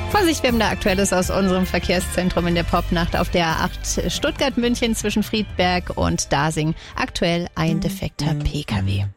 Vorsicht, wir haben da Aktuelles aus unserem Verkehrszentrum in der Popnacht auf der A8 Stuttgart-München zwischen Friedberg und Dasing. Aktuell ein defekter Pkw.